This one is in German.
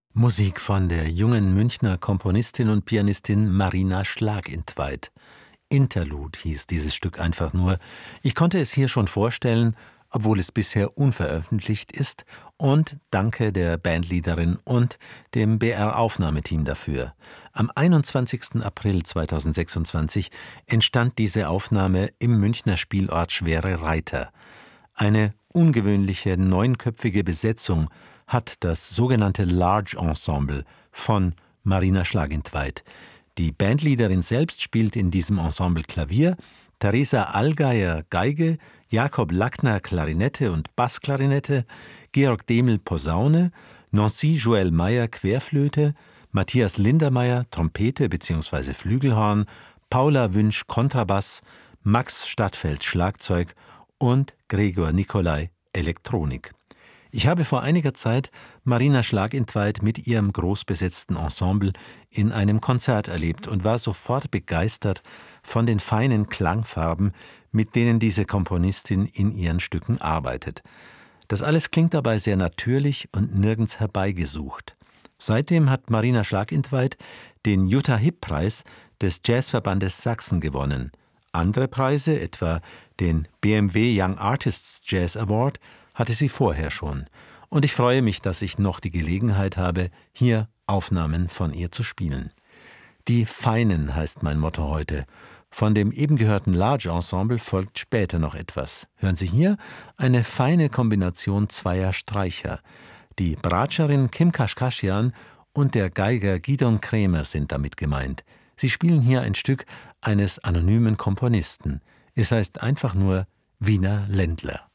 Musik von der jungen Münchner Komponistin und Pianistin Marina Schlagintweit. Interlude hieß dieses Stück einfach nur. Ich konnte es hier schon vorstellen, obwohl es bisher unveröffentlicht ist, und danke der Bandleaderin und dem BR-Aufnahmeteam dafür. Am 21. April 2026 entstand diese Aufnahme im Münchner Spielort Schwere Reiter. Eine ungewöhnliche neunköpfige Besetzung hat das sogenannte Large Ensemble von Marina Schlagintweit. Die Bandleaderin selbst spielt in diesem Ensemble Klavier, Theresa Allgeier Geige, Jakob Lackner Klarinette und Bassklarinette, Georg Demel Posaune, Nancy Joël Meyer Querflöte, Matthias Lindermeier Trompete bzw. Flügelhorn, Paula Wünsch Kontrabass, Max Stadtfeld Schlagzeug und Gregor Nicolai Elektronik. Ich habe vor einiger Zeit Marina Schlagintweit mit ihrem großbesetzten Ensemble in einem Konzert erlebt und war sofort begeistert von den feinen Klangfarben, mit denen diese Komponistin in ihren Stücken arbeitet. Das alles klingt dabei sehr natürlich und nirgends herbeigesucht. Seitdem hat Marina Schlagintweit den Jutta-Hipp-Preis des Jazzverbandes Sachsen gewonnen. Andere Preise, etwa den BMW Young Artists Jazz Award, hatte sie vorher schon. Und ich freue mich, dass ich noch die Gelegenheit habe, hier Aufnahmen von ihr zu spielen. Die Feinen heißt mein Motto heute. Von dem eben gehörten Large Ensemble folgt später noch etwas. Hören Sie hier eine feine Kombination zweier Streicher. Die Bratscherin Kim Kaschkaschian und der Geiger Gidon Kremer sind damit gemeint. Sie spielen hier ein Stück eines anonymen Komponisten. Es heißt einfach nur Wiener Ländler.